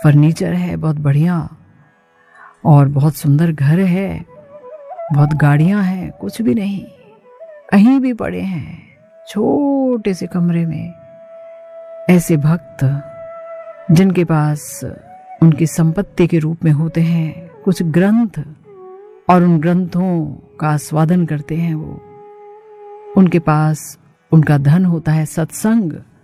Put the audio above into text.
Furniture है बहुत बढ़िया, और बहुत सुंदर घर है, बहुत गाड़ियां हैं, कुछ भी नहीं, कहीं भी पड़े हैं छोटे से कमरे में ऐसे भक्त जिनके पास उनकी संपत्ति के रूप में होते हैं कुछ ग्रंथ, और उन ग्रंथों का आस्वादन करते हैं वो। उनके पास उनका धन होता है सत्संग,